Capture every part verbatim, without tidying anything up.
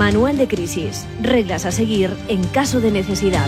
Manual de crisis. Reglas a seguir en caso de necesidad.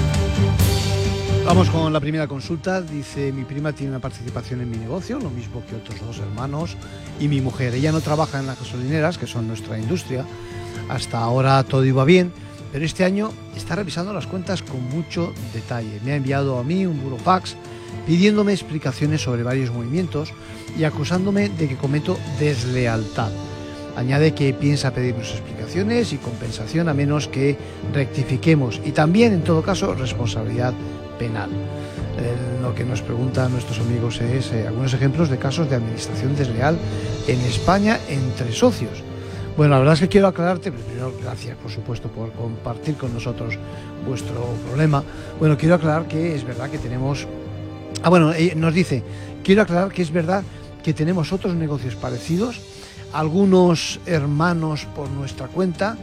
Vamos con la primera consulta. Dice: mi prima tiene una participación en mi negocio, lo mismo que otros dos hermanos y mi mujer. Ella no trabaja en las gasolineras, que son nuestra industria. Hasta ahora todo iba bien, pero este año está revisando las cuentas con mucho detalle. Me ha enviado a mí un burofax pidiéndome explicaciones sobre varios movimientos y acusándome de que cometo deslealtad. Añade que piensa pedirnos explicaciones y compensación a menos que rectifiquemos, y también, en todo caso, responsabilidad penal. Eh, lo que nos preguntan nuestros amigos es eh, algunos ejemplos de casos de administración desleal en España entre socios. Bueno, la verdad es que quiero aclararte, primero, gracias por supuesto por compartir con nosotros vuestro problema. Bueno, quiero aclarar que es verdad que tenemos... Ah, bueno, eh, nos dice, quiero aclarar que es verdad que tenemos otros negocios parecidos, algunos hermanos por nuestra cuenta,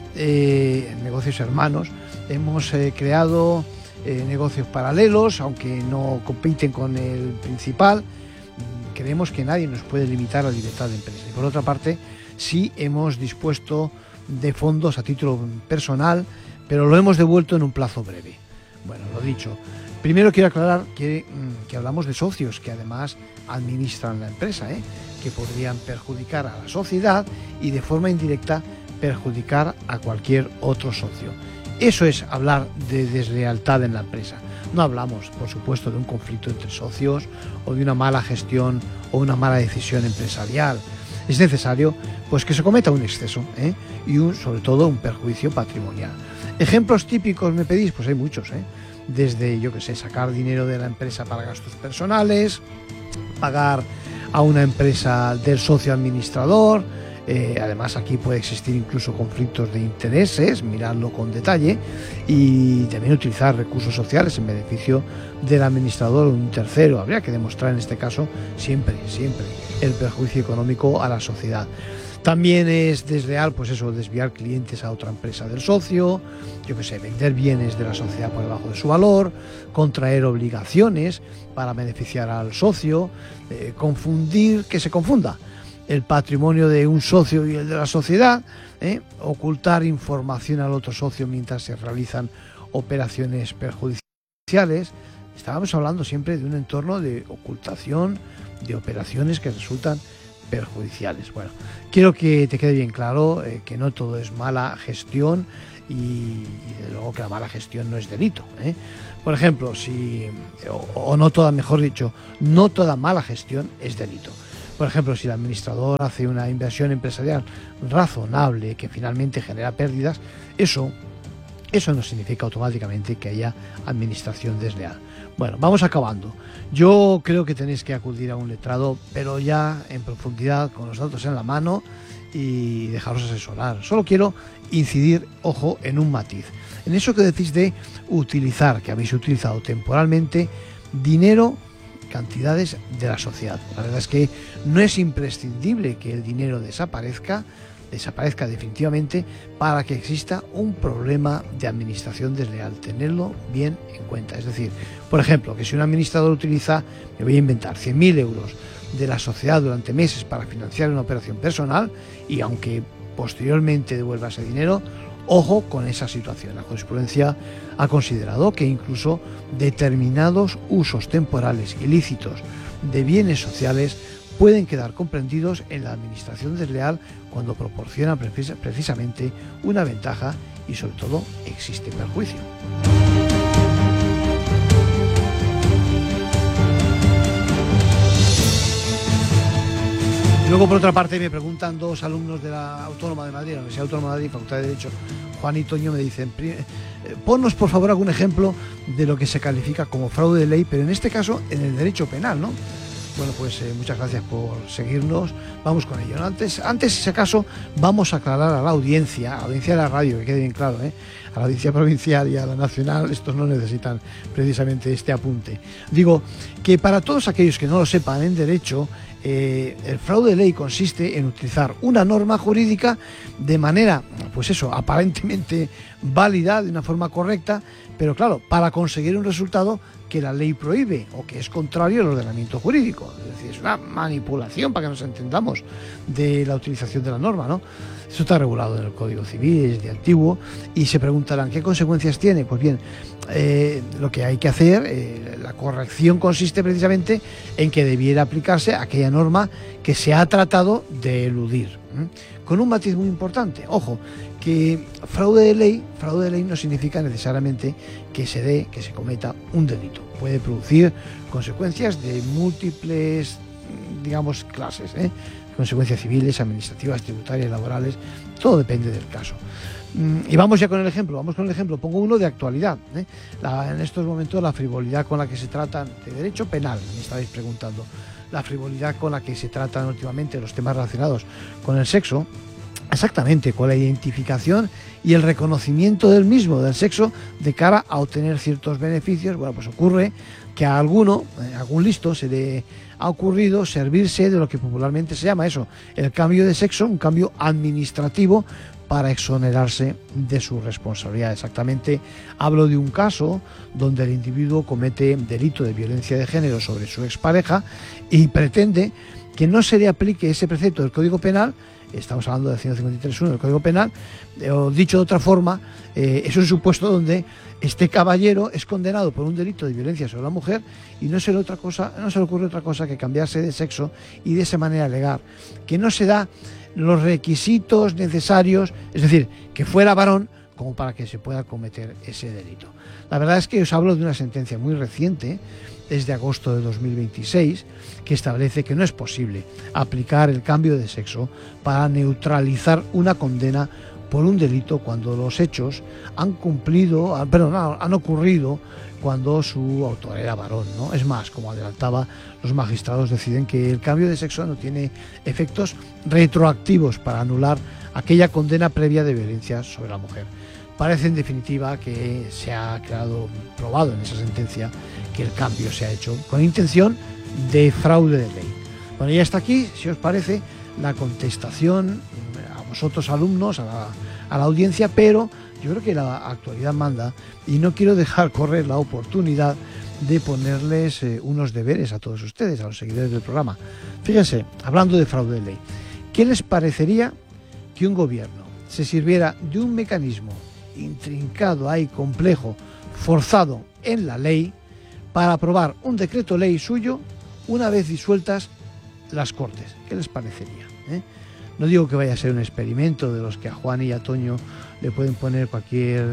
eh, negocios hermanos, hemos eh, creado eh, negocios paralelos, aunque no compiten con el principal. Creemos que nadie nos puede limitar la libertad de empresa. Y por otra parte, sí hemos dispuesto de fondos a título personal, pero lo hemos devuelto en un plazo breve. Bueno, lo dicho. Primero quiero aclarar que, que hablamos de socios que además administran la empresa, ¿eh? que podrían perjudicar a la sociedad y de forma indirecta perjudicar a cualquier otro socio. Eso es hablar de deslealtad en la empresa. No hablamos, por supuesto, de un conflicto entre socios o de una mala gestión o una mala decisión empresarial. Es necesario pues que se cometa un exceso ¿eh? y un, sobre todo un perjuicio patrimonial. Ejemplos típicos me pedís, pues hay muchos, ¿eh? desde, yo que sé, sacar dinero de la empresa para gastos personales, pagar a una empresa del socio administrador. Eh, además, aquí puede existir incluso conflictos de intereses, miradlo con detalle, y también utilizar recursos sociales en beneficio del administrador o un tercero. Habría que demostrar en este caso siempre, siempre el perjuicio económico a la sociedad. También es desleal, pues eso, desviar clientes a otra empresa del socio, yo que sé, vender bienes de la sociedad por debajo de su valor, contraer obligaciones para beneficiar al socio, eh, confundir, que se confunda el patrimonio de un socio y el de la sociedad, ¿eh? ocultar información al otro socio mientras se realizan operaciones perjudiciales. Estábamos hablando siempre de un entorno de ocultación de operaciones que resultan perjudiciales. Bueno, quiero que te quede bien claro eh, que no todo es mala gestión y, y de luego que la mala gestión no es delito, ¿eh? Por ejemplo, si o, o no toda, mejor dicho, no toda mala gestión es delito. Por ejemplo, si el administrador hace una inversión empresarial razonable que finalmente genera pérdidas, eso, eso no significa automáticamente que haya administración desleal. Bueno, vamos acabando. Yo creo que tenéis que acudir a un letrado, pero ya en profundidad, con los datos en la mano, y dejaros asesorar. Solo quiero incidir, ojo, en un matiz. En eso que decís de utilizar, que habéis utilizado temporalmente, dinero, cantidades de la sociedad. La verdad es que no es imprescindible que el dinero desaparezca, desaparezca definitivamente para que exista un problema de administración desleal. Tenerlo bien en cuenta. Es decir, por ejemplo, que si un administrador utiliza, me voy a inventar, cien mil euros de la sociedad durante meses para financiar una operación personal y aunque posteriormente devuelva ese dinero, ojo con esa situación. La jurisprudencia ha considerado que incluso determinados usos temporales ilícitos de bienes sociales pueden quedar comprendidos en la administración desleal cuando proporciona precis- precisamente una ventaja y sobre todo existe perjuicio. Luego, por otra parte, me preguntan dos alumnos de la Autónoma de Madrid, la Universidad Autónoma de Madrid, Facultad de Derecho, Juan y Toño, me dicen: ponnos por favor algún ejemplo de lo que se califica como fraude de ley, pero en este caso en el derecho penal, ¿no? Bueno, pues eh, muchas gracias por seguirnos. Vamos con ello, ¿no? Antes, antes, si acaso, vamos a aclarar a la audiencia, a la audiencia de la radio, que quede bien claro, ¿eh? A la audiencia provincial y a la nacional, estos no necesitan precisamente este apunte. Digo que para todos aquellos que no lo sepan en derecho, eh, el fraude de ley consiste en utilizar una norma jurídica de manera, pues eso, aparentemente válida, de una forma correcta, pero claro, para conseguir un resultado que la ley prohíbe o que es contrario al ordenamiento jurídico. Es decir, es una manipulación, para que nos entendamos, de la utilización de la norma, ¿no? Eso está regulado en el Código Civil, es de antiguo, y se preguntarán, ¿qué consecuencias tiene? Pues bien, eh, lo que hay que hacer, eh, la corrección consiste precisamente en que debiera aplicarse aquella norma que se ha tratado de eludir, ¿eh? Con un matiz muy importante. Ojo, que fraude de ley, fraude de ley no significa necesariamente que se dé, que se cometa un delito. Puede producir consecuencias de múltiples, digamos, clases, ¿eh? Consecuencias civiles, administrativas, tributarias, laborales, todo depende del caso. Y vamos ya con el ejemplo, vamos con el ejemplo, pongo uno de actualidad, ¿eh? La, en estos momentos la frivolidad con la que se tratan de derecho penal, me estáis preguntando, la frivolidad con la que se tratan últimamente los temas relacionados con el sexo, exactamente, con la identificación y el reconocimiento del mismo, del sexo, de cara a obtener ciertos beneficios. Bueno, pues ocurre que a alguno, a algún listo, se le ha ocurrido servirse de lo que popularmente se llama eso, el cambio de sexo, un cambio administrativo para exonerarse de su responsabilidad. Exactamente, hablo de un caso donde el individuo comete delito de violencia de género sobre su expareja y pretende que no se le aplique ese precepto del Código Penal. Estamos hablando del ciento cincuenta y tres punto uno del Código Penal, eh, o dicho de otra forma, eh, es un supuesto donde este caballero es condenado por un delito de violencia sobre la mujer y no se le, otra cosa, no se le ocurre otra cosa que cambiarse de sexo y de esa manera alegar que no se da los requisitos necesarios, es decir, que fuera varón como para que se pueda cometer ese delito. La verdad es que os hablo de una sentencia muy reciente, es de agosto de dos mil veintiséis, que establece que no es posible aplicar el cambio de sexo para neutralizar una condena por un delito cuando los hechos han cumplido, perdón, han ocurrido cuando su autor era varón, ¿no? Es más, como adelantaba, los magistrados deciden que el cambio de sexo no tiene efectos retroactivos para anular aquella condena previa de violencia sobre la mujer. Parece en definitiva que se ha quedado probado en esa sentencia que el cambio se ha hecho con intención de fraude de ley. Bueno, ya está aquí, si os parece, la contestación a vosotros alumnos, a la, a la audiencia, pero yo creo que la actualidad manda y no quiero dejar correr la oportunidad de ponerles eh, unos deberes a todos ustedes, a los seguidores del programa. Fíjense, hablando de fraude de ley, ¿qué les parecería que un gobierno se sirviera de un mecanismo intrincado, ahí complejo, forzado en la ley, para aprobar un decreto ley suyo una vez disueltas las Cortes? ¿Qué les parecería? ¿Eh? No digo que vaya a ser un experimento de los que a Juan y a Toño le pueden poner cualquier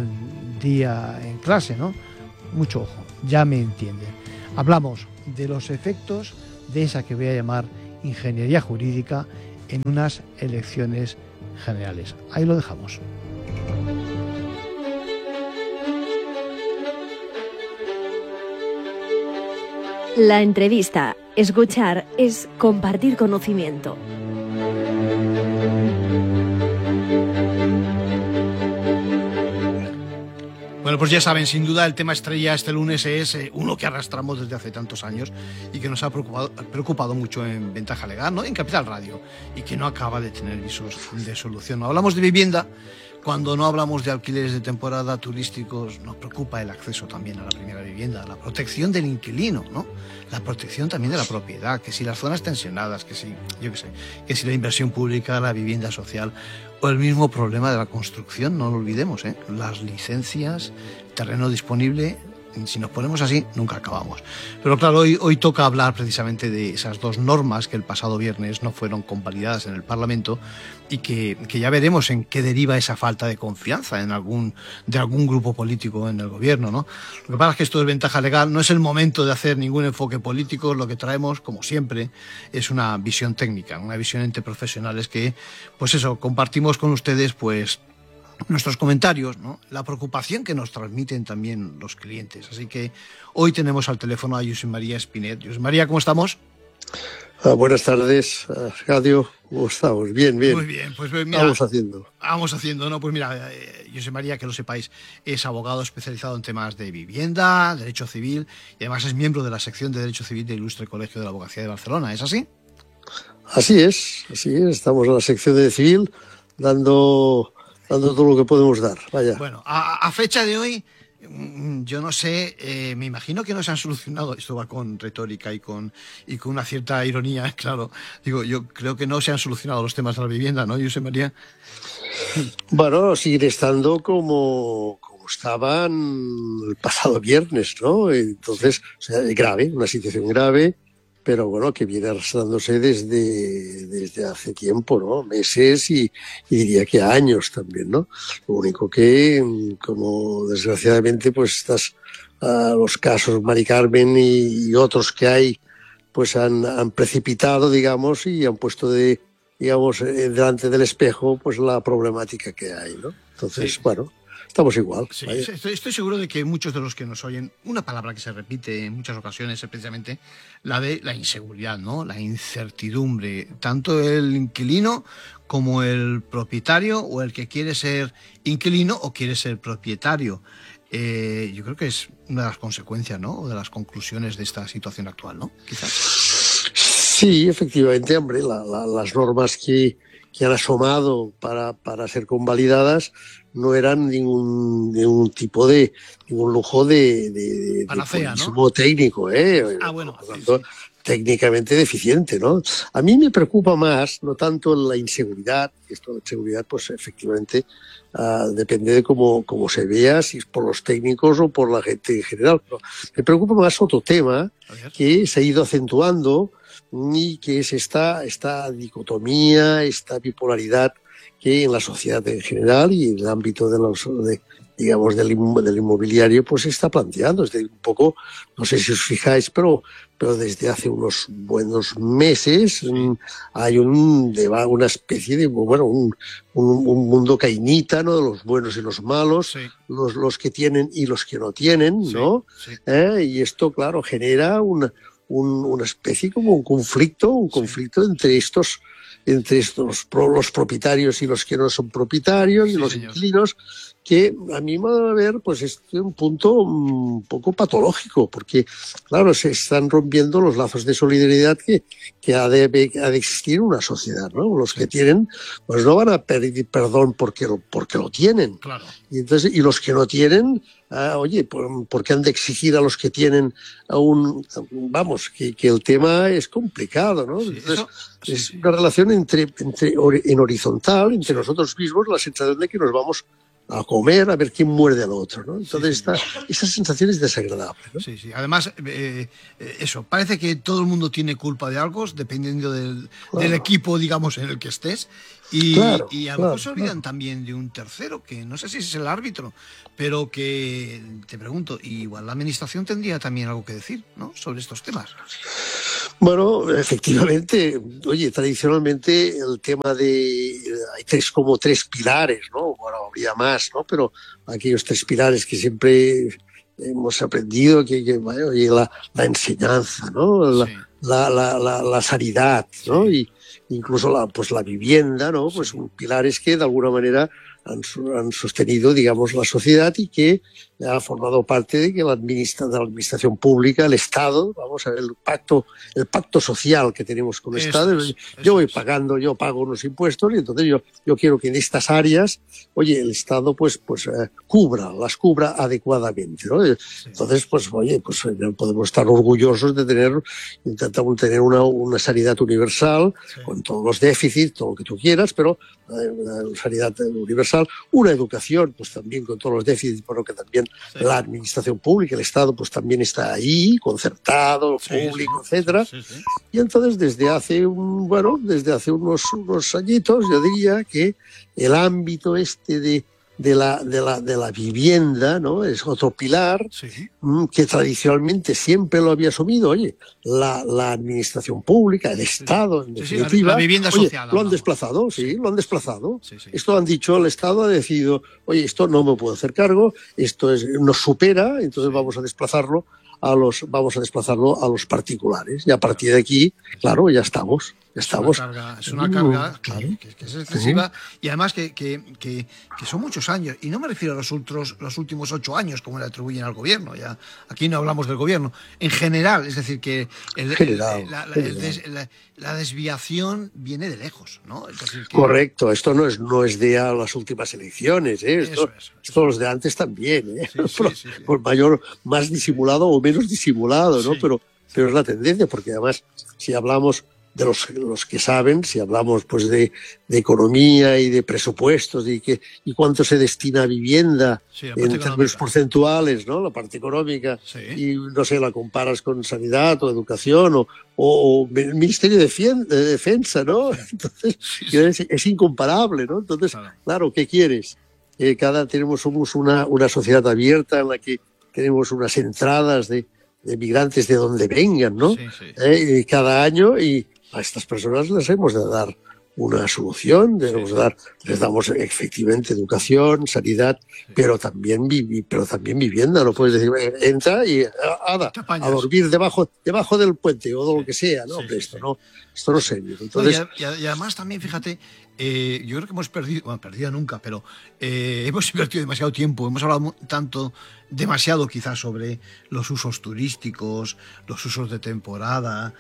día en clase, ¿no? Mucho ojo, ya me entienden. Hablamos de los efectos de esa que voy a llamar ingeniería jurídica en unas elecciones generales. Ahí lo dejamos. La entrevista. Escuchar es compartir conocimiento. Bueno, pues ya saben, sin duda el tema estrella este lunes es eh, uno que arrastramos desde hace tantos años y que nos ha preocupado, preocupado mucho en Ventaja Legal, ¿no? En Capital Radio, y que no acaba de tener visos de solución. No hablamos de vivienda, cuando no hablamos de alquileres de temporada turísticos, nos preocupa el acceso también a la primera vivienda, la protección del inquilino, ¿no? La protección también de la propiedad, que si las zonas tensionadas, que si, yo qué sé, que si la inversión pública, la vivienda social, o el mismo problema de la construcción, no lo olvidemos, ¿eh? Las licencias, terreno disponible. Si nos ponemos así, nunca acabamos. Pero claro, hoy, hoy toca hablar precisamente de esas dos normas que el pasado viernes no fueron convalidadas en el Parlamento y que, que ya veremos en qué deriva esa falta de confianza en algún, de algún grupo político en el gobierno, ¿no? Lo que pasa es que esto es Ventaja Legal, no es el momento de hacer ningún enfoque político, lo que traemos, como siempre, es una visión técnica, una visión entre profesionales que, pues eso, compartimos con ustedes, pues, nuestros comentarios, ¿no? La preocupación que nos transmiten también los clientes. Así que hoy tenemos al teléfono a Josep María Espinet. Josep María, ¿cómo estamos? Ah, buenas tardes, Arcadio. ¿Cómo estamos? Bien, bien. Muy bien, pues mira, vamos haciendo. Vamos haciendo, ¿no? Pues mira, eh, Josep María, que lo sepáis, es abogado especializado en temas de vivienda, derecho civil, y además es miembro de la sección de Derecho Civil del Ilustre Colegio de la Abogacía de Barcelona. ¿Es así? Así es, así es. Estamos en la sección de civil dando... dando todo lo que podemos dar, vaya. Bueno, a, a fecha de hoy, yo no sé, eh, me imagino que no se han solucionado, esto va con retórica y con, y con una cierta ironía, claro. Digo, yo creo que no se han solucionado los temas de la vivienda, ¿no, José María? Bueno, siguen estando como, como estaban el pasado viernes, ¿no? Entonces, o sea, grave, una situación grave, pero bueno, que viene arrastrándose desde, desde hace tiempo, ¿no? Meses y, y diría que años también, ¿no? Lo único que, como desgraciadamente, pues estas, uh, los casos Mari Carmen y, y otros que hay, pues han, han precipitado, digamos, y han puesto de, digamos, eh, delante del espejo, pues la problemática que hay, ¿no? Entonces, sí. Bueno, estamos igual. Sí, estoy, estoy seguro de que muchos de los que nos oyen, una palabra que se repite en muchas ocasiones es precisamente la de la inseguridad, ¿no? La incertidumbre. Tanto el inquilino como el propietario o el que quiere ser inquilino o quiere ser propietario. Eh, yo creo que es una de las consecuencias, ¿no? O de las conclusiones de esta situación actual, ¿no? Quizás. Sí, efectivamente, hombre, la, la, las normas que, que han asomado para, para ser convalidadas no eran ningún, ningún tipo de, ningún lujo de, de, de Panacea, purismo, ¿no? Técnico, ¿eh? Ah, bueno, por tanto, sí, sí. Técnicamente deficiente, ¿no? A mí me preocupa más, no tanto la inseguridad, esto de inseguridad, pues efectivamente uh, depende de cómo, cómo se vea, si es por los técnicos o por la gente en general, pero me preocupa más otro tema que se ha ido acentuando y que es esta, esta dicotomía, esta bipolaridad que en la sociedad en general y en el ámbito de los, de, digamos, del, del inmobiliario, pues se está planteando. Desde un poco, no sé si os fijáis, pero, pero desde hace unos buenos meses sí. hay un, una especie de, bueno, un, un, un mundo cainita, ¿no? De los buenos y los malos, sí. los, los que tienen y los que no tienen, sí. ¿no? Sí. ¿Eh? Y esto, claro, genera una, un, una especie como un conflicto, un conflicto sí. entre estos entre estos los propietarios y los que no son propietarios sí, y los señor. Inquilinos, que a mí me va a ver pues es un punto un poco patológico, porque claro, se están rompiendo los lazos de solidaridad que, que ha, de, ha de existir en una sociedad, ¿no? Los que tienen, pues no van a pedir perdón porque lo, porque lo tienen. Claro. Y entonces, y los que no tienen, ah, oye, ¿por, ¿por qué han de exigir a los que tienen aún? Vamos, que, que el tema es complicado, ¿no? Sí, entonces, eso, sí, es sí. una relación entre, entre en horizontal, entre sí. nosotros mismos, la sensación de que nos vamos a comer, a ver quién muerde al otro, ¿no? Entonces, sí, sí. Esta, esa sensación es desagradable, ¿no? Sí, sí. Además, eh, eso, parece que todo el mundo tiene culpa de algo, dependiendo del, claro. del equipo, digamos, en el que estés. Y, claro, y a lo claro, mejor se olvidan claro. también de un tercero, que no sé si es el árbitro, pero que, te pregunto, igual la administración tendría también algo que decir, ¿no?, sobre estos temas. Bueno, efectivamente, oye, tradicionalmente el tema de, hay tres como tres pilares, ¿no? Bueno, habría más, ¿no? Pero aquellos tres pilares que siempre hemos aprendido, que, que bueno, oye, la, la enseñanza, ¿no? La, sí. la, la, la, la sanidad, ¿no? Sí. Y incluso la, pues la vivienda, ¿no? Pues sí. pilares que de alguna manera han, han sostenido, digamos, la sociedad y que ha formado parte de que la administra, de la administración pública, el Estado, vamos a ver, el pacto, el pacto social que tenemos con el eso Estado. Es, yo voy es. pagando, yo pago unos impuestos y entonces yo, yo quiero que en estas áreas, oye, el Estado pues, pues eh, cubra, las cubra adecuadamente, ¿no? Sí. Entonces, pues, oye, pues podemos estar orgullosos de tener, intentar tener una, una sanidad universal, sí. con todos los déficits, todo lo que tú quieras, pero eh, una sanidad universal, una educación, pues también con todos los déficits, pero que también sí. la administración pública, el Estado, pues también está ahí, concertado, sí, público, sí, etcétera. Sí, sí. Y entonces desde hace un, bueno, desde hace unos, unos añitos, yo diría que el ámbito este de de la, de la, de la vivienda, ¿no? Es otro pilar sí. que tradicionalmente siempre lo había asumido, oye, la, la administración pública, el Estado, en sí, definitiva. Sí, la, la vivienda oye, social. Lo han no. desplazado, sí, sí, lo han desplazado. Sí, sí. Esto han dicho, el Estado ha decidido, oye, esto no me puedo hacer cargo, esto es, nos supera, entonces sí. vamos a desplazarlo a los, vamos a desplazarlo a los particulares. Y a partir de aquí, claro, ya estamos. estamos... Es una carga, es una carga claro. que, que, que es excesiva uh-huh. y además que, que, que, que son muchos años. Y no me refiero a los, ultros, los últimos ocho años, como le atribuyen al gobierno. Ya aquí no hablamos del gobierno. En general, es decir, que el, general, el, la, la, general. El des, la, la desviación viene de lejos, ¿no? Es decir, que... Correcto, esto no es, no es de a las últimas elecciones, ¿eh? Esto, eso es, esto los de antes también, ¿eh? Sí, sí, por, sí, sí. por mayor, más disimulado o menos disimulado, ¿no? Sí. Pero, pero es la tendencia, porque además, si hablamos de los, los que saben, si hablamos pues de, de economía y de presupuestos y, que, y cuánto se destina a vivienda sí, en términos económica. Porcentuales, ¿no? La parte económica, sí. y no sé, la comparas con sanidad o educación o, o, o el Ministerio de, Fien, de Defensa, ¿no? Entonces, sí, sí. Es, es incomparable, ¿no? Entonces, claro, claro ¿qué quieres? Eh, cada tenemos somos una, una sociedad abierta en la que tenemos unas entradas de, de migrantes de donde vengan, ¿no? Sí, sí. Eh, cada año, y a estas personas les hemos de dar una solución, debemos sí, sí. dar, les damos efectivamente educación, sanidad, sí. pero también vivi, pero también vivienda. No puedes decir, entra y ada, a dormir debajo, debajo del puente o de lo que sea, ¿no? Sí, sí, esto sí. no, esto no es serio. Entonces, no, y, y además también, fíjate, eh, yo creo que hemos perdido, bueno, perdido nunca, pero eh, hemos invertido demasiado tiempo, hemos hablado tanto, demasiado quizás sobre los usos turísticos, los usos de temporada,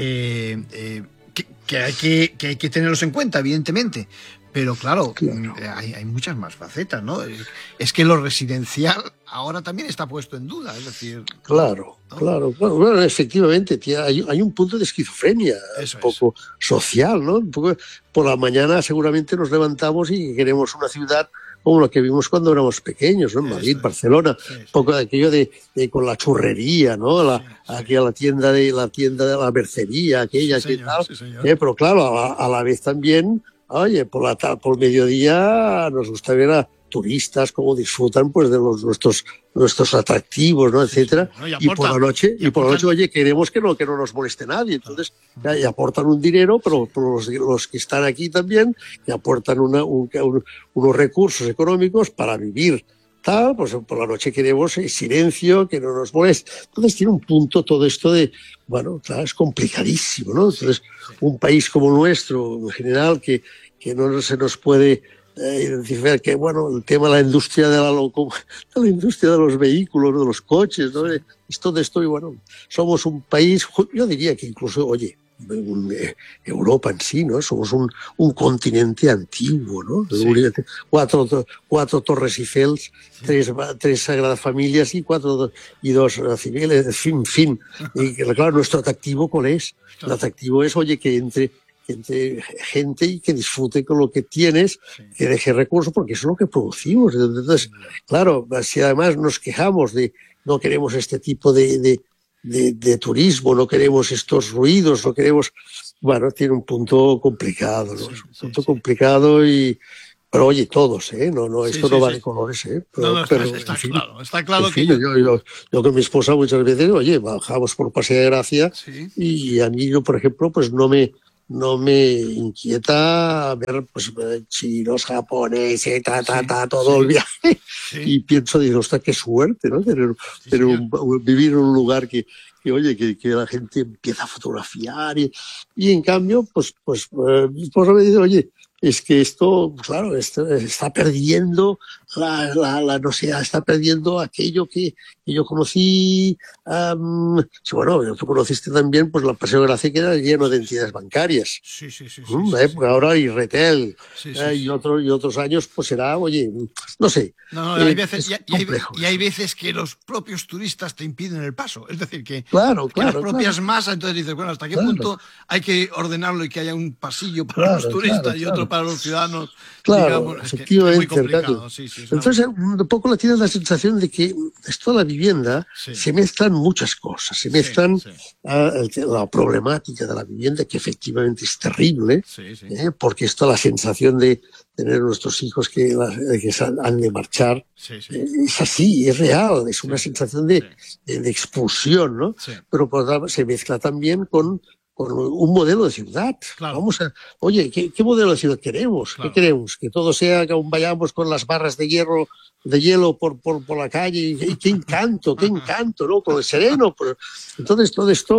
eh, eh, que, que, hay que, que hay que tenerlos en cuenta, evidentemente. Pero claro, claro. Hay, hay muchas más facetas, ¿no? Es que lo residencial ahora también está puesto en duda, es decir... Claro, ¿no? claro. Bueno, bueno, efectivamente, tía, hay, hay un punto de esquizofrenia, Eso un poco es. social, ¿no? Un poco, por la mañana seguramente nos levantamos y queremos una ciudad como lo que vimos cuando éramos pequeños, ¿no? En Madrid, es. Barcelona, sí, sí. un poco de aquello de, de con la churrería, ¿no? La, sí, sí. Aquí a la tienda de la tienda de la mercería, aquella, sí, que señor, tal. Sí, señor. Eh, pero claro, a, a la vez también, oye, por la por mediodía nos gusta ver a turistas cómo disfrutan pues de los nuestros nuestros atractivos, ¿no? etcétera. Sí, sí. No, y, aportan, y por la noche y, y por la noche, oye, queremos que no que no nos moleste nadie. Entonces, ya, y aportan un dinero, pero por los, los que están aquí también, y aportan una, un, un, unos recursos económicos para vivir. Tal, pues por la noche queremos silencio, que no nos moleste. Entonces tiene un punto todo esto de, bueno, claro, es complicadísimo, ¿no? Entonces, un país como nuestro, en general, que, que no se nos puede eh, identificar, que bueno, el tema de la industria de la, loco, de la industria de los vehículos, de los coches, ¿no? Es todo esto, y bueno, somos un país, yo diría que incluso, oye, Un, eh, Europa en sí, ¿no? Somos un, un continente antiguo, ¿no? Sí. Cuatro, cuatro Torres Eiffel, sí. tres, tres Sagradas Familias y cuatro y dos civiles, en fin, fin. Y claro, nuestro atractivo, ¿cuál es? El atractivo es, oye, que entre, que entre gente y que disfrute con lo que tienes, sí. que deje recursos, porque eso es lo que producimos. Entonces, claro, si además nos quejamos de no queremos este tipo de, de De, de turismo, no queremos estos ruidos, no queremos... Bueno, tiene un punto complicado, ¿no? Sí, es un punto sí, complicado y... Pero oye, todos, ¿eh? No, no, esto sí, no sí, va sí. de colores, ¿eh? Pero, no, no, está, pero, está en fin, claro, está claro en fin, que... Yo, yo, yo con mi esposa muchas veces, oye, bajamos por Paseo de Gracia sí. y a mí, yo, por ejemplo, pues no me... no me inquieta ver pues chinos, japoneses, ta, ta, ta, todo sí. el viaje. Sí. Y pienso, digo, ostras, qué suerte, ¿no? Tener, sí, tener un, vivir en un lugar que, que oye, que, que la gente empieza a fotografiar y, y en cambio, pues, pues, eh, mi esposa me dice, oye, es que esto, claro, esto está perdiendo la, la, la, no sé, está perdiendo aquello que, que yo conocí. Um, sí, bueno, tú conociste también, pues, la Paseo de Gracia, que era lleno de entidades bancarias. Sí, sí, sí. sí, ¿Mm? sí, ¿Eh? sí. Porque ahora hay retail. Sí, sí, eh, sí. Y, otro, y otros años, pues será, oye, no sé. No, no, hay eh, veces, y, y, hay, y hay veces que los propios turistas te impiden el paso. Es decir, que, claro, que claro, las propias claro. masas, entonces dices, bueno, ¿hasta qué Claro. punto hay que ordenarlo y que haya un pasillo para Claro, los turistas claro, y otro claro. para los ciudadanos? Claro, digamos, es que efectivamente. es muy complicado. Claro. Sí, sí, es una... Entonces, un poco la tienes la sensación de que esto de la vivienda Sí. se mezclan muchas cosas. Se mezclan Sí, sí. uh, la problemática de la vivienda, que efectivamente es terrible, Sí, sí. ¿eh? Porque esto, la sensación de tener nuestros hijos que, la, que han de marchar, Sí, sí. eh, es así, es real, es una Sí, sensación de, sí. de, de expulsión, ¿no? Sí. Pero por otra parte, se mezcla también con con un modelo de ciudad. Claro. Vamos a, oye, ¿qué, qué modelo de ciudad queremos? Claro. ¿Qué queremos? Que todo sea que aún vayamos con las barras de hierro, de hielo por, por, por la calle, y, y qué encanto, qué encanto, ¿no? Con el sereno. Por... Entonces, todo esto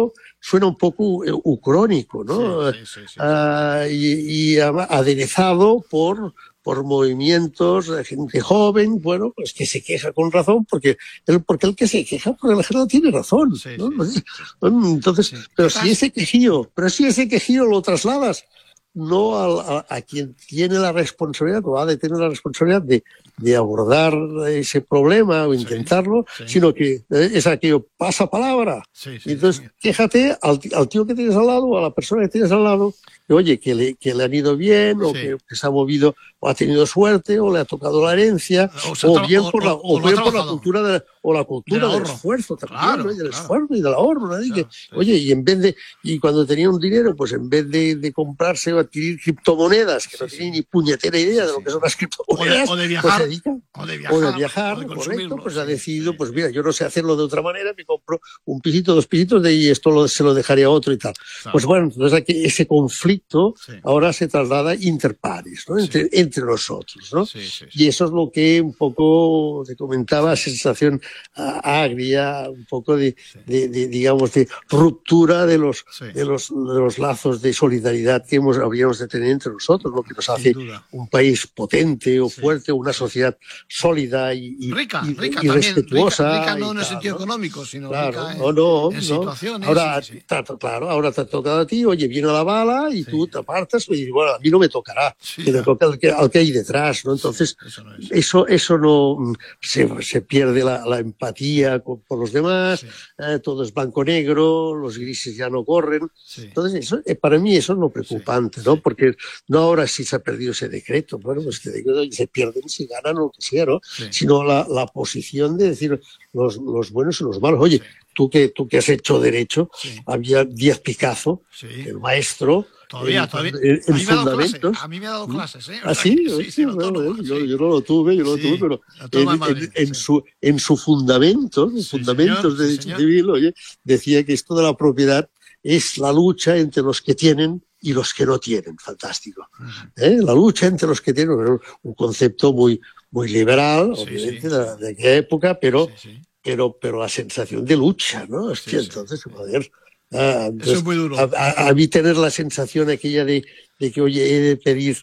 suena un poco ucrónico, ¿no? Sí, sí, sí, sí, sí. Uh, y, y aderezado por, por movimientos de gente joven, bueno, pues que se queja con razón, porque el, porque el que se queja, por el general tiene razón, Sí, ¿no? sí, sí. Entonces, Sí. pero si ese quejío, pero si ese quejío lo trasladas no a, a, a quien tiene la responsabilidad, o ha de tener la responsabilidad de, de abordar ese problema o intentarlo, sí, sí. sino que es aquello, pasa palabra. Sí, sí, y entonces, sí. quéjate al, al tío que tienes al lado, o a la persona que tienes al lado, que oye, que le, que le han ido bien, o Sí. que, que se ha movido, o ha tenido suerte, o le ha tocado la herencia, O se ha o tra- bien o- por la, o- o o lo ha bien por la trabajado. cultura de, o la cultura Del del ahorro. esfuerzo también, Claro, ¿no? Y del claro. esfuerzo y del ahorro, ¿no? Y Claro, que, sí, oye, y en vez de, y cuando tenía un dinero, pues en vez de, de comprarse o adquirir criptomonedas, que Sí, no sí. tiene ni puñetera idea Sí, de lo sí. que son las O de, criptomonedas, o de pues viajar, se dedica, o de o viajar, de viajar, o de correcto, consumirlo. pues sí, ha decidido, sí. pues mira, yo no sé hacerlo de otra manera, me compro un pisito, dos pisitos de y esto lo, se lo dejaría a otro y tal. Claro. Pues bueno, entonces aquí ese conflicto Sí. ahora se traslada interpares, ¿no? Entre, Sí. entre nosotros, ¿no? Sí, sí, sí. Y eso es lo que un poco te comentaba, sensación ah, agria, un poco de, Sí. de, de, digamos, de ruptura de los, Sí. de los, de los lazos de solidaridad que hemos, habríamos de tener entre nosotros, lo que nos Sin hace duda. un país potente o Sí, fuerte, una sí. sociedad sólida y, y, Rica, y, rica y también. Rica, respetuosa. rica no y en el tal, sentido ¿no? económico, sino Claro, rica no, en, no, en no. situaciones. Ahora, sí, sí. ta- ta- claro, ahora te ha tocado a ti, oye, viene la bala y Sí. tú te apartas y dices, bueno, a mí no me tocará, Sí, que le ya. toca al que, al que hay detrás, ¿no? Entonces, Sí, eso no es. eso, eso no, mm, se, se pierde la, la empatía con, por los demás, Sí. eh, todo es blanco-negro, los grises ya no corren. Sí. Entonces, eso, eh, para mí eso es lo preocupante, Sí, ¿no? sí. Porque no ahora sí se ha perdido ese decreto, bueno, pues que se pierden, si ganan o lo que sea, ¿no? Sí. Sino la, la posición de decir los, los buenos y los malos. Oye, Sí. tú que, tú que has hecho derecho, Sí. había Díaz Picazo, Sí. el maestro, Todavía, en, todavía. en, A en mí me ha dado clases. fundamentos. A mí me ha dado clases, ¿eh? O ¿Ah, sea sí? que sí, sí, Hostia, el bueno, autónomo, yo, sí. yo no lo tuve, yo no lo Sí, tuve, pero el autónomo en, de Madrid, en, en sí. su, en su fundamento, en Sí, fundamentos señor, de sí, derecho señor. civil, oye, decía que esto de la propiedad es la lucha entre los que tienen y los que no tienen. Fantástico. Ujú. ¿Eh? La lucha entre los que tienen, era un concepto muy, muy liberal, Sí, obviamente, sí, de, sí. de aquella época, pero, Sí, sí. pero, pero la sensación de lucha, ¿no? Hostia, Sí, sí, entonces, sí. joder. Ah, Eso entonces, es muy duro. a, a- a mí tener la sensación aquella de, de que, oye, he de pedir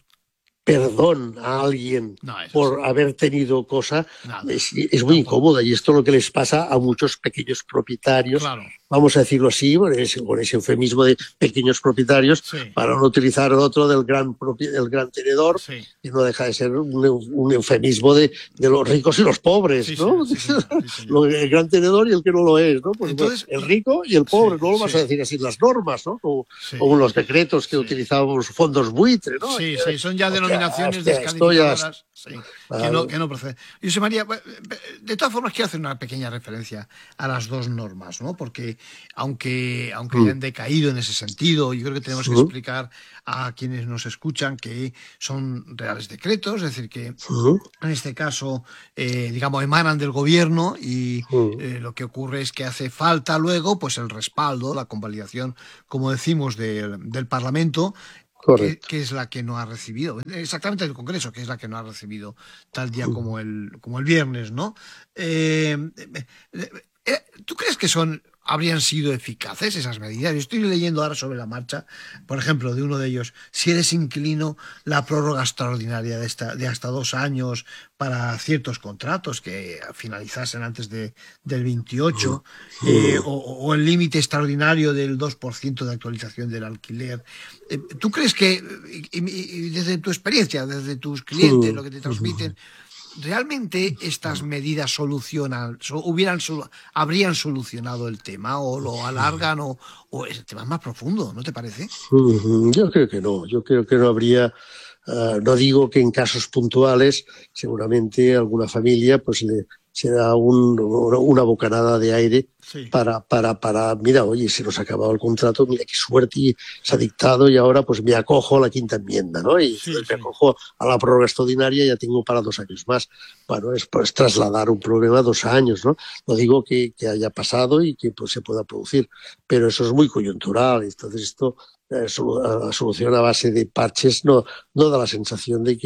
perdón a alguien No, eso por sí. haber tenido cosa Nada. es, es muy Tampoco. incómoda, y esto es lo que les pasa a muchos pequeños propietarios, Claro. vamos a decirlo así, con ese, con ese eufemismo de pequeños propietarios, Sí. para no utilizar otro del gran, propi- del gran tenedor, Sí. que no deja de ser un, eu- un eufemismo de, de los ricos y los pobres, Sí, ¿no? sí, sí, señor, sí, señor. Lo- el gran tenedor y el que no lo es, ¿no? Pues Entonces, bueno, el rico y el pobre, sí, no lo vas sí. a decir así en las normas, ¿no? Como, Sí. como en los decretos que Sí. utilizábamos fondos buitre, ¿no? Sí, Que- sí, son ya hostia, denominaciones hostia, esto ya es- descalificadoras sí, que, Claro. no, que no proceden. Y José María, de todas formas quiero hacer una pequeña referencia a las dos normas, ¿no? Porque aunque, aunque Mm. hayan decaído en ese sentido, yo creo que tenemos que Sí. explicar a quienes nos escuchan que son reales decretos, es decir, que Ujú, en este caso, eh, digamos, emanan del gobierno y ujú. eh, lo que ocurre es que hace falta luego pues el respaldo, la convalidación, como decimos, del, del Parlamento, que, Correcto. que es la que no ha recibido, exactamente el Congreso, que es la que no ha recibido tal día como el, como el viernes, ¿no? Eh, eh, eh, ¿Tú crees que son habrían sido eficaces esas medidas? Yo estoy leyendo ahora sobre la marcha, por ejemplo, de uno de ellos, si eres inquilino, la prórroga extraordinaria de, esta, de hasta dos años para ciertos contratos que finalizasen antes de, del veintiocho, eh, o, o el límite extraordinario del dos por ciento de actualización del alquiler. Eh, ¿Tú crees que, y, y desde tu experiencia, desde tus clientes, lo que te transmiten, ¿realmente estas medidas solucionan, so, hubieran, so, habrían solucionado el tema o lo alargan o, o el tema es más profundo, ¿no te parece? Yo creo que no, yo creo que no habría, uh, no digo que en casos puntuales, seguramente alguna familia pues le se da un, una bocanada de aire sí. para, para, para, mira, oye, se nos ha acabado el contrato, mira qué suerte se ha dictado y ahora pues me acojo a la quinta enmienda, ¿no? Y sí, me sí. acojo a la prórroga extraordinaria y ya tengo para dos años más. Bueno, es pues trasladar un problema a dos años, ¿no? No digo que, que haya pasado y que pues se pueda producir, pero eso es muy coyuntural, entonces esto, eh, la solución a base de parches no, no da la sensación de que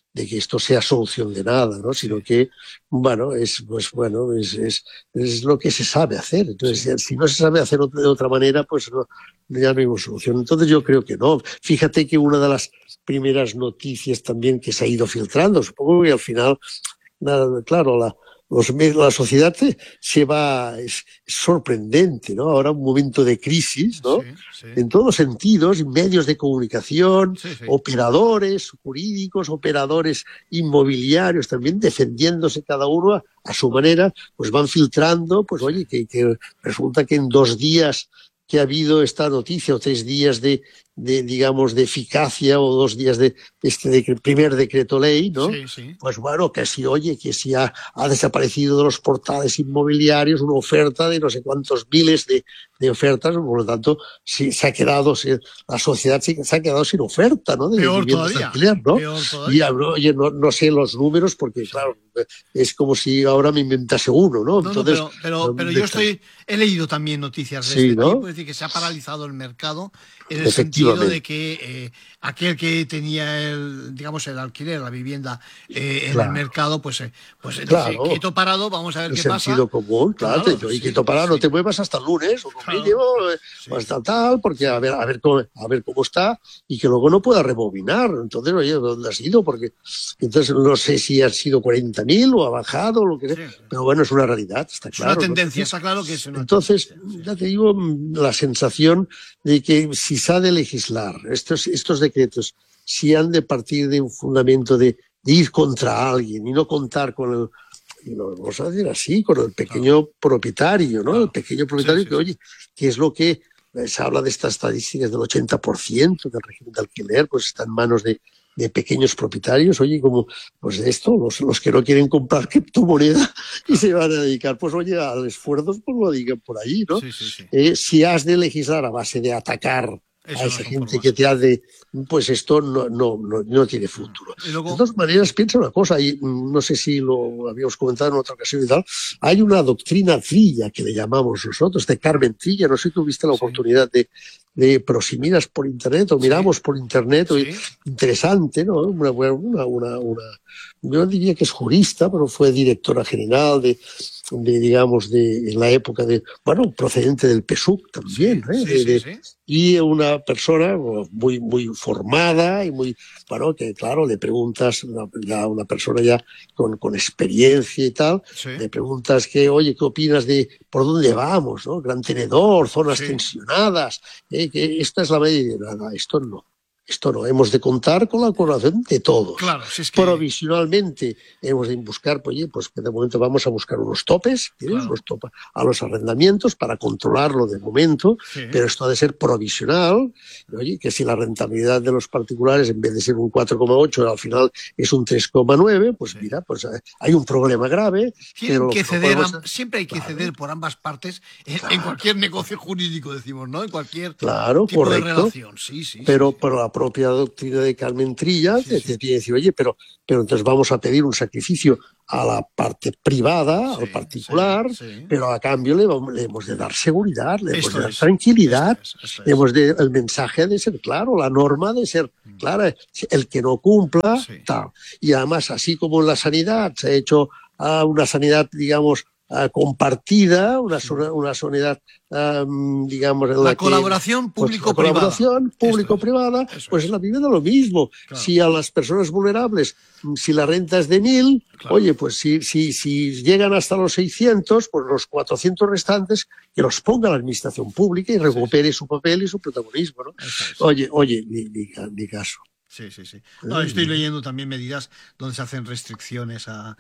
de que esto sea solución de nada, ¿no? Sino Sí. que, bueno, es, pues, bueno, es, es, es lo que se sabe hacer. Entonces, Sí. si no se sabe hacer de otra manera, pues no, ya no hay solución. Entonces, yo creo que no. Fíjate que una de las primeras noticias también que se ha ido filtrando, supongo que al final, nada, claro, la, los, la sociedad se va, es, es sorprendente, ¿no? Ahora un momento de crisis, ¿no? Sí, sí. En todos los sentidos, medios de comunicación, Sí, sí. operadores jurídicos, operadores inmobiliarios, también defendiéndose cada uno a, a su manera, pues van filtrando, pues oye, que, que resulta que en dos días que ha habido esta noticia, o tres días de, de digamos, de eficacia, o dos días de este de, primer decreto ley, ¿no? Sí, sí. Pues bueno, que si, oye, que si ha, ha desaparecido de los portales inmobiliarios una oferta de no sé cuántos miles de, de ofertas, por lo tanto, si, se ha quedado, si, la sociedad se, se ha quedado sin oferta, ¿no? De Peor viviendas de todavía. alquiler, ¿no? Peor Y todavía. oye, no, no sé los números, porque Sí. claro, es como si ahora me inventase uno, ¿no? No, no, Entonces, pero, pero, pero yo estoy, he leído también noticias de sí, este ¿no? tipo, es decir, que se ha paralizado el mercado en el sentido Efectivamente. de que eh, aquel que tenía el, digamos, el alquiler, la vivienda eh, en Claro. el mercado, pues, eh, pues dice, Claro. quieto parado, vamos a ver El qué sentido pasa. común, claro, Claro, te digo, y sí, que para sí. no te muevas hasta el lunes, o como Claro. mínimo, eh, Sí. o hasta tal, porque Sí. a ver, a ver cómo, a ver cómo está, y que luego no pueda rebobinar. Entonces, oye, ¿dónde has ido? Porque entonces no sé si han sido cuarenta mil o ha bajado, lo que sea, Sí. pero bueno, es una realidad, está Es claro. una ¿no? tendencia, Entonces, está claro que es una entonces, tendencia. ya te digo, la sensación de que si se ha de legislar estos, estos decretos, si han de partir de un fundamento de, de ir contra alguien y no contar con el, y lo vamos a decir así, con el pequeño claro. propietario, ¿no? Claro. El pequeño propietario Sí, sí, que, sí. oye, que es lo que se habla de estas estadísticas del ochenta por ciento del régimen de alquiler, pues está en manos de, de pequeños propietarios, oye, como, pues de esto, los, los que no quieren comprar criptomoneda y Claro. se van a dedicar, pues oye, al esfuerzo, pues lo digan por ahí, ¿no? Sí, sí, sí. Eh, si has de legislar a base de atacar Eso a no esa son gente formas. que te hace, pues esto no, no, no, no tiene futuro. Y luego, de todas maneras, piensa una cosa, y no sé si lo habíamos comentado en otra ocasión y tal, hay una doctrina Trilla, que le llamamos nosotros, de Carmen Trilla, no sé si tuviste la sí. oportunidad de, de, pero si miras por internet o miramos Sí. por internet, Sí. interesante, ¿no? Una, una, una, una, yo diría que es jurista, pero fue directora general de, de digamos, de en la época de, bueno, procedente del P S U C también, Sí, ¿eh? sí, de, sí, de, sí. Y una persona muy, muy formada y muy, bueno, que claro, le preguntas, una, una persona ya con, con experiencia y tal, Sí. le preguntas que, oye, ¿qué opinas de por dónde vamos, ¿no? Gran tenedor, zonas Sí. tensionadas, ¿eh? Que esta es la medida. Nada, esto no. Esto no, hemos de contar con la colaboración de todos. Claro, si es que... Provisionalmente hemos de buscar, pues, oye, pues de momento vamos a buscar unos topes, claro. unos topes a los arrendamientos para controlarlo de momento, sí. pero esto ha de ser provisional. Oye, que si la rentabilidad de los particulares en vez de ser un cuatro coma ocho al final es un tres coma nueve, pues sí. mira, pues hay un problema grave. Tienen pero que ceder, podemos... siempre hay que claro. ceder por ambas partes en, claro. en cualquier negocio jurídico, decimos, ¿no? En cualquier claro, tipo correcto. de relación. Sí, sí. Pero sí, por la propia doctrina de Carmen Trilla sí, te, sí. te tiene que decir, oye, pero, pero entonces vamos a pedir un sacrificio a la parte privada, sí, al particular, sí, sí. pero a cambio le, vamos, le hemos de dar seguridad, le hemos esto de dar es, tranquilidad, esto es, esto le hemos de, el mensaje ha de ser claro, la norma ha de ser clara, el que no cumpla, sí. tal. Y además, así como en la sanidad se ha hecho uh, una sanidad, digamos, Uh, compartida, una, sí. una sanidad, um, digamos, en la, la colaboración que, público-privada. Pues, la colaboración público-privada, pues en la vivienda lo mismo. Claro. Si a las personas vulnerables, si la renta es de mil, claro. oye, pues si, si, si llegan hasta los seiscientos, pues los cuatrocientos restantes, que los ponga la administración pública y recupere sí, sí. su papel y su protagonismo, ¿no? Es. Oye, oye, ni, ni, ni caso. Sí, sí, sí. No, estoy leyendo también medidas donde se hacen restricciones a,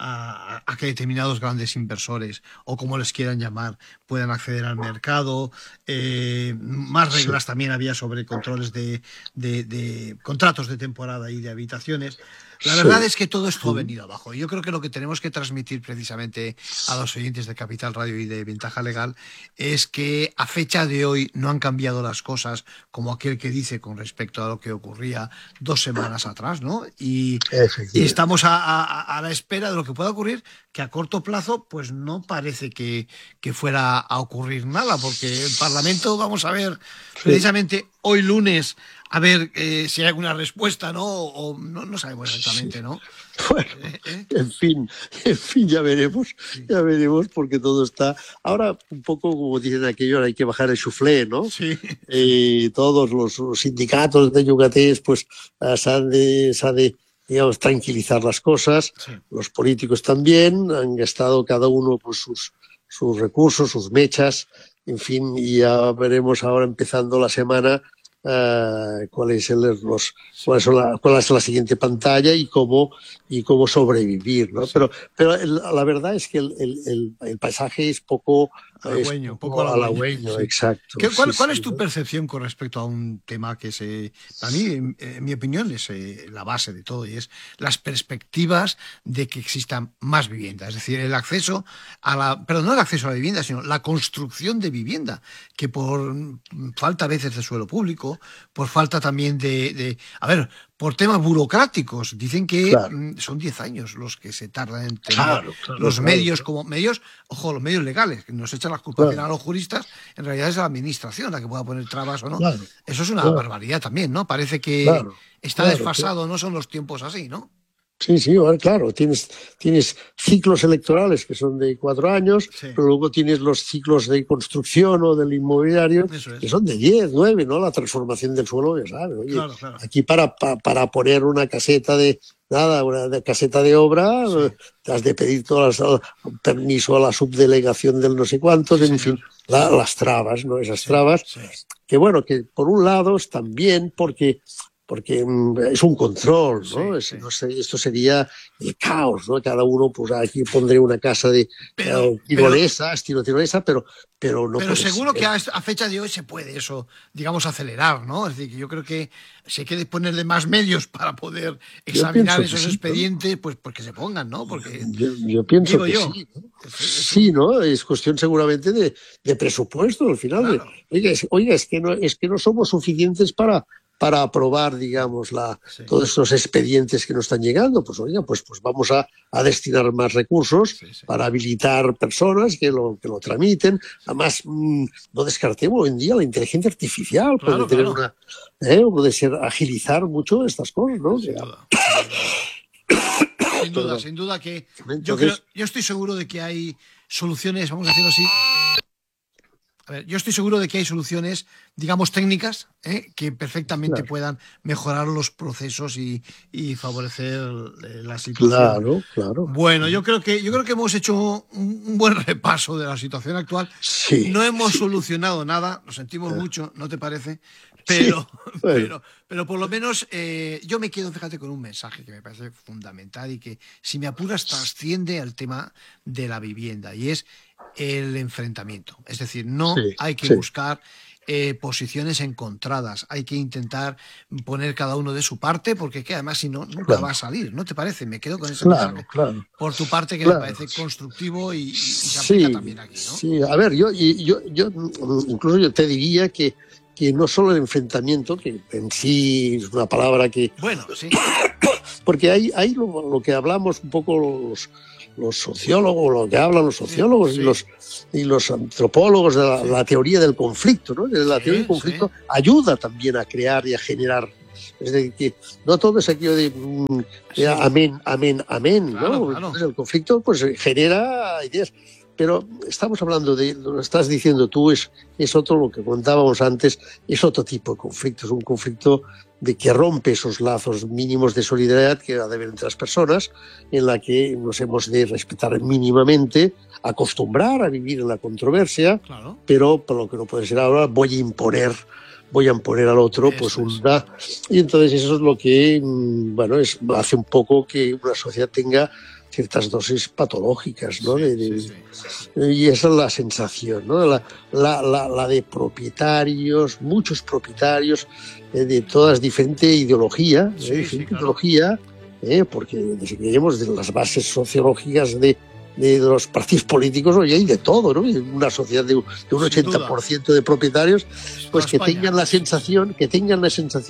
a, a que determinados grandes inversores, o como les quieran llamar, puedan acceder al mercado. Eh, más reglas sí. también había sobre controles de, de, de contratos de temporada y de habitaciones. La verdad sí. es que todo esto ha venido abajo. Yo creo que lo que tenemos que transmitir precisamente a los oyentes de Capital Radio y de Ventaja Legal es que a fecha de hoy no han cambiado las cosas como aquel que dice con respecto a lo que ocurría dos semanas atrás, ¿no? Y, y estamos a, a, a la espera de lo que pueda ocurrir, que a corto plazo pues no parece que, que fuera a ocurrir nada, porque el Parlamento, vamos a ver, precisamente hoy lunes a ver eh, si hay alguna respuesta, ¿no? O no, no sabemos exactamente, ¿no? Bueno, ¿Eh? ¿Eh? en fin, en fin, ya veremos, Sí. ya veremos, porque todo está... Ahora, un poco como dicen aquello, hay que bajar el chuflé, ¿no? Sí. Eh, todos los, los sindicatos de yucatés, pues, eh, se han de, se han de, digamos, tranquilizar las cosas. Sí. Los políticos también han gastado cada uno pues, sus, sus recursos, sus mechas, en fin, y ya veremos ahora empezando la semana uh, cuál es el, los, cuál es la, cuál es la siguiente pantalla y cómo y cómo sobrevivir, ¿no? Sí. Pero, pero el, la verdad es que el, el, el, el paisaje es poco halagüeño, es poco halagüeño, sí. Exacto. ¿Qué, cuál, sí, ¿Cuál sí, es tu ¿no? percepción con respecto a un tema que se, a mí, en, en mi opinión, es eh, la base de todo, y es las perspectivas de que exista más vivienda, es decir, el acceso a la, pero no el acceso a la vivienda, sino la construcción de vivienda, que por falta a veces de suelo público, por falta también de, de a ver, por temas burocráticos. Dicen que claro. son diez años los que se tardan en tener claro, claro, los claro, medios claro. como medios, ojo, los medios legales, que nos echan las culpas claro. a los juristas, en realidad es la administración la que pueda poner trabas o no. Claro, Eso es una claro. barbaridad también, ¿no? Parece que Claro, está claro, desfasado, claro. no son los tiempos así, ¿no? Sí, sí, claro, tienes, tienes ciclos electorales que son de cuatro años, Sí. pero luego tienes los ciclos de construcción o del inmobiliario Eso es. que son de diez, nueve, ¿no? La transformación del suelo, ya sabes. Oye, Claro, claro. aquí para, para, para poner una caseta de, nada, una de caseta de obra, Sí. te has de pedir todas las, permiso a la subdelegación del no sé cuántos, Sí, en señor. fin, la, las trabas, ¿no? Esas Sí, trabas, sí. que bueno, que por un lado están bien porque porque es un control, ¿no? Sí, Es, sí. no sé, esto sería el caos, ¿no? Cada uno, pues aquí pondré una casa de Pero- eh, tirolesa, estilo tirolesa, pero, pero no Pero puede seguro ser. que a, a fecha de hoy se puede eso, digamos, acelerar, ¿no? Es decir, que yo creo que si hay que ponerle más medios para poder examinar pienso que esos sí, ¿no? expedientes, pues, pues que se pongan, ¿no? Porque Yo, yo pienso digo que yo, sí, ¿no? es- es Sí, ¿no? Es cuestión seguramente de, de presupuesto al final. Claro. Oiga, es, oiga, es que no, es que no somos suficientes para, para aprobar, digamos, la, Sí. todos estos expedientes que nos están llegando. Pues oiga, pues, pues vamos a, a destinar más recursos Sí, sí. para habilitar personas que lo, que lo tramiten. Además, mmm, no descartemos hoy en día la inteligencia artificial. Claro, puede tener claro. una, ¿eh? puede ser agilizar mucho estas cosas, ¿no? Sin duda. Sin duda, Perdón. sin duda que yo, Entonces- creo, yo estoy seguro de que hay soluciones, vamos a decirlo así. A ver, yo estoy seguro de que hay soluciones, digamos, técnicas, ¿eh? que perfectamente Claro. puedan mejorar los procesos y, y favorecer eh, la situación. Claro, claro. Bueno, yo creo que yo creo que hemos hecho un, un buen repaso de la situación actual. Sí, No hemos sí. solucionado nada, lo sentimos mucho, ¿no te parece? Pero, Sí, bueno. pero, pero por lo menos eh, yo me quedo, fíjate, con un mensaje que me parece fundamental y que, si me apuras, trasciende al tema de la vivienda, y es el enfrentamiento. Es decir, no Sí, hay que sí. buscar eh, posiciones encontradas, hay que intentar poner cada uno de su parte, porque que además si no, nunca Claro. va a salir, ¿no te parece? Me quedo con ese Claro, mensaje claro. por tu parte, que Claro. me parece constructivo y, y se aplica Sí, también aquí, ¿no? sí. A ver, yo, y- yo, yo mm, incluso yo te diría que, que no solo el enfrentamiento, que en sí es una palabra que... Bueno, sí, Porque hay, hay lo, lo que hablamos un poco los, los sociólogos, lo que hablan los sociólogos Sí. y, los, y los antropólogos de la, Sí. la teoría del conflicto, ¿no? De la Sí, teoría del conflicto ayuda también a crear y a generar. Es decir, que no todo es aquello de, mm, de Sí. amén, amén, amén, Claro, ¿no? claro. Entonces el conflicto pues genera ideas. Pero estamos hablando de, lo que estás diciendo tú, es, es otro, lo que contábamos antes, es otro tipo de conflicto, es un conflicto de que rompe esos lazos mínimos de solidaridad que ha de haber entre las personas, en la que nos hemos de respetar mínimamente, acostumbrar a vivir en la controversia, claro. pero por lo que no puede ser ahora, voy a imponer, voy a imponer al otro, Eso pues es. una... Y entonces eso es lo que, mm, bueno, es, hace un poco que una sociedad tenga ciertas dosis patológicas, ¿no? Sí, De- de- sí, sí. Y esa es la sensación, ¿no? La, la, la, la de propietarios, muchos propietarios eh, de todas diferente ideología, Sí, eh, sí, diferente claro. ideología, eh, porque si queremos de las bases sociológicas de, de los partidos políticos, hoy hay de todo, ¿no? Y una sociedad de, un- de un Sin ochenta por ciento de propietarios, pues Toda que España. tengan la sensación, que tengan la sensación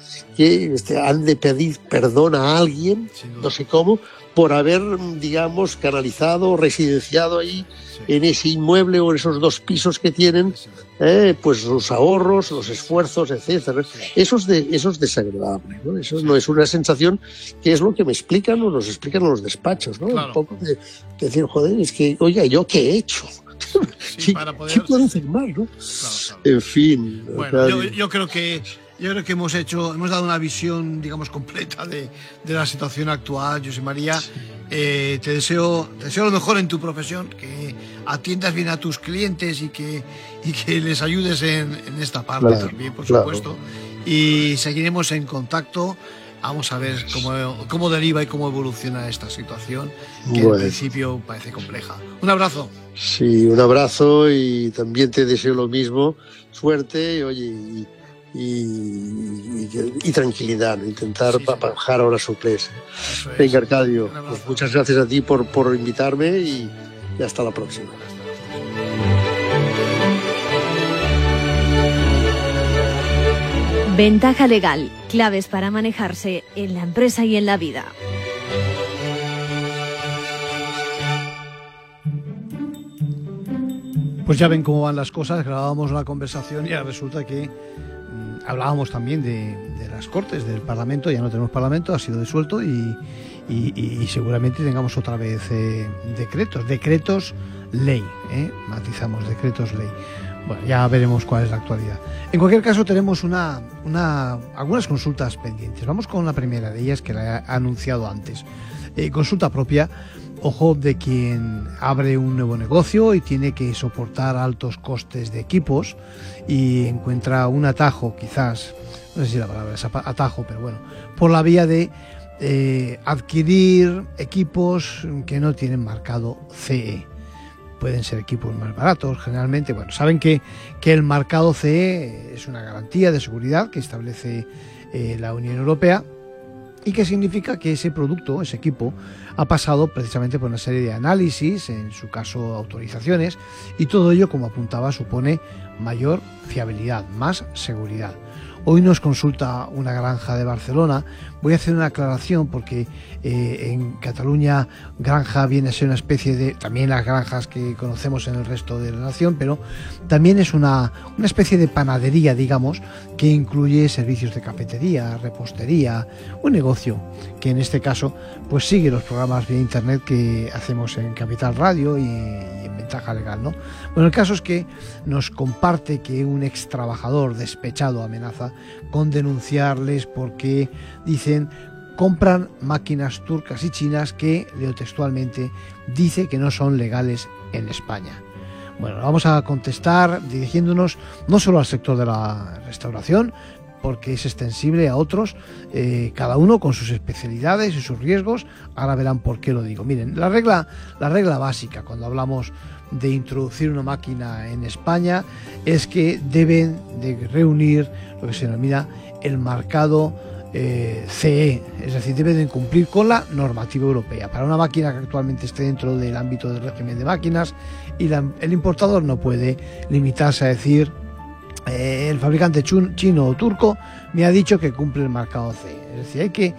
que este, han de pedir perdón a alguien, no sé cómo, por haber, digamos, canalizado, residenciado ahí sí. en ese inmueble o en esos dos pisos que tienen, eh, pues los ahorros, los esfuerzos, etcétera. Eso es, de, eso es desagradable, ¿no? Eso no es una sensación que es lo que me explican o nos explican los despachos, ¿no? Claro. Un poco de, de decir, joder, es que, oiga, ¿yo qué he hecho? Sí, para poder... ¿Qué puedo hacer más, no? Claro, claro. En fin. Bueno, claro. yo, yo creo que Yo creo que hemos hecho, hemos dado una visión, digamos, completa de, de la situación actual, José María. Eh, te deseo, te deseo lo mejor en tu profesión, que atiendas bien a tus clientes y que, y que les ayudes en, en esta parte claro, también, por claro. supuesto. Y seguiremos en contacto. Vamos a ver cómo, cómo deriva y cómo evoluciona esta situación, que bueno. en principio parece compleja. Un abrazo. Sí, un abrazo y también te deseo lo mismo. Suerte y, oye, y, y, y, y tranquilidad, ¿no? Intentar sí, sí. bajar ahora su presa. Es. Venga, Arcadio, pues muchas gracias a ti por, por invitarme y, y hasta la próxima. Ventaja legal, claves para manejarse en la empresa y en la vida. Pues ya ven cómo van las cosas, grabábamos la conversación y ahora resulta que mmm, hablábamos también de, de las Cortes, del Parlamento. Ya no tenemos Parlamento, ha sido disuelto y, y, y seguramente tengamos otra vez eh, decretos, decretos ley, ¿eh? matizamos, decretos ley. Bueno, ya veremos cuál es la actualidad. En cualquier caso, tenemos una, una, algunas consultas pendientes. Vamos con la primera de ellas, que la he anunciado antes. Eh, consulta propia, ojo, de quien abre un nuevo negocio y tiene que soportar altos costes de equipos y encuentra un atajo, quizás, no sé si la palabra es atajo, pero bueno, por la vía de eh, adquirir equipos que no tienen marcado C E. Pueden ser equipos más baratos, generalmente. Bueno, saben que, que el marcado C E es una garantía de seguridad que establece eh, la Unión Europea y que significa que ese producto, ese equipo, ha pasado precisamente por una serie de análisis, en su caso autorizaciones, y todo ello, como apuntaba, supone mayor fiabilidad, más seguridad. Hoy nos consulta una granja de Barcelona. Voy a hacer una aclaración porque eh, en Cataluña granja viene a ser una especie de, también las granjas que conocemos en el resto de la nación, pero también es una, una especie de panadería, digamos, que incluye servicios de cafetería, repostería, un negocio que en este caso pues sigue los programas vía internet que hacemos en Capital Radio y, y en Ventaja Legal, ¿no? Bueno, el caso es que nos comparte que un ex trabajador despechado amenaza con denunciarles porque dicen compran máquinas turcas y chinas que, leo textualmente, dice que no son legales en España. Bueno, vamos a contestar dirigiéndonos no solo al sector de la restauración, porque es extensible a otros, eh, cada uno con sus especialidades y sus riesgos. Ahora verán por qué lo digo. Miren, la regla, la regla básica cuando hablamos de introducir una máquina en España es que deben de reunir lo que se denomina el marcado eh, C E, es decir, deben de cumplir con la normativa europea. Para una máquina que actualmente esté dentro del ámbito del régimen de máquinas, y la, el importador no puede limitarse a decir eh, el fabricante chun, chino o turco me ha dicho que cumple el marcado C E. Es decir, hay que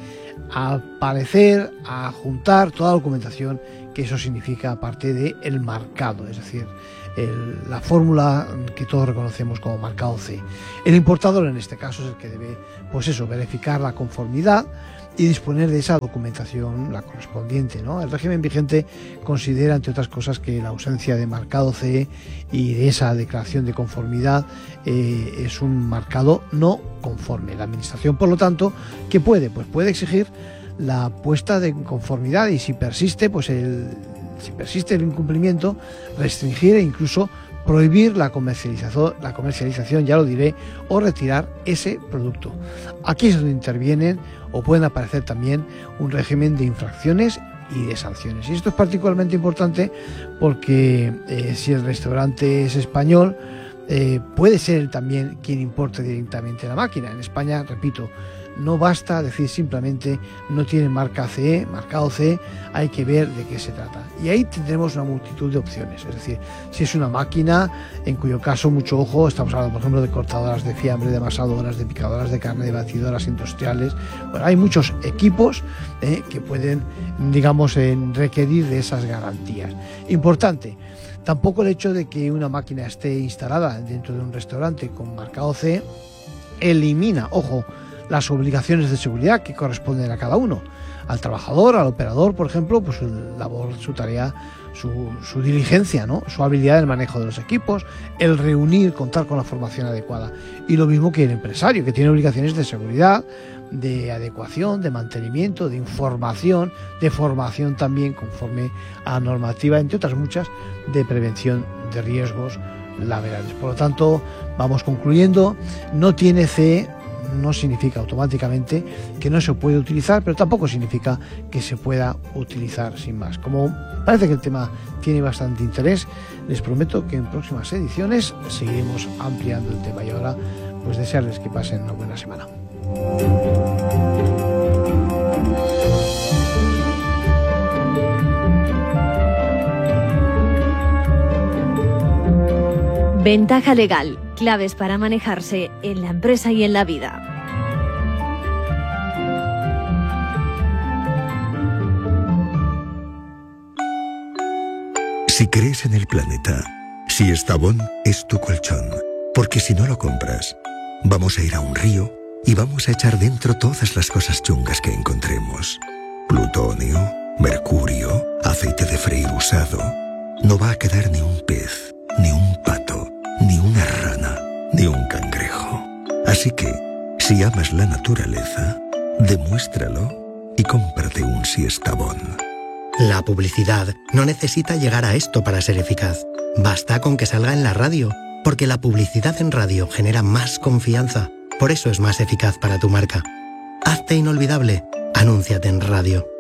aparecer, a juntar toda la documentación que eso significa, aparte de el marcado, es decir, el, la fórmula que todos reconocemos como marcado C. El importador en este caso es el que debe, pues eso, verificar la conformidad y disponer de esa documentación, la correspondiente, ¿no? El régimen vigente considera, entre otras cosas, que la ausencia de marcado C E y de esa declaración de conformidad eh, es un marcado no conforme. La administración, por lo tanto, ¿qué puede? Pues puede exigir la puesta de conformidad y si persiste, pues el, si persiste el incumplimiento, restringir e incluso prohibir la comercialización, la comercialización, ya lo diré, o retirar ese producto. Aquí es donde intervienen o pueden aparecer también un régimen de infracciones y de sanciones. Y esto es particularmente importante porque eh, si el restaurante es español, eh, puede ser él también quien importe directamente la máquina. En España, repito, No basta decir simplemente no tiene marca C E, marcado C E, hay que ver de qué se trata. Y ahí tendremos una multitud de opciones. Es decir, si es una máquina, en cuyo caso, mucho ojo, estamos hablando, por ejemplo, de cortadoras de fiambre, de amasadoras, de picadoras de carne, de batidoras industriales. Bueno, hay muchos equipos eh, que pueden, digamos, en requerir de esas garantías. Importante. Tampoco el hecho de que una máquina esté instalada dentro de un restaurante con marcado C E elimina, ojo, las obligaciones de seguridad que corresponden a cada uno. Al trabajador, al operador, por ejemplo, pues su labor, su tarea, su, su diligencia, ¿no? Su habilidad en el manejo de los equipos, el reunir, contar con la formación adecuada. Y lo mismo que el empresario, que tiene obligaciones de seguridad, de adecuación, de mantenimiento, de información, de formación también conforme a la normativa, entre otras muchas, de prevención de riesgos laborales. Por lo tanto, vamos concluyendo, no tiene C E no significa automáticamente que no se puede utilizar, pero tampoco significa que se pueda utilizar sin más. Como parece que el tema tiene bastante interés, les prometo que en próximas ediciones seguiremos ampliando el tema. Y ahora, pues desearles que pasen una buena semana. Ventaja legal, claves para manejarse en la empresa y en la vida. Si crees en el planeta, si Estavón es tu colchón, porque si no lo compras, vamos a ir a un río y vamos a echar dentro todas las cosas chungas que encontremos. Plutonio, mercurio, aceite de freír usado. No va a quedar ni un pez, ni un pato, ni una rana, ni un cangrejo. Así que, si amas la naturaleza, demuéstralo y cómprate un Siestabón. La publicidad no necesita llegar a esto para ser eficaz. Basta con que salga en la radio, porque la publicidad en radio genera más confianza. Por eso es más eficaz para tu marca. Hazte inolvidable. Anúnciate en radio.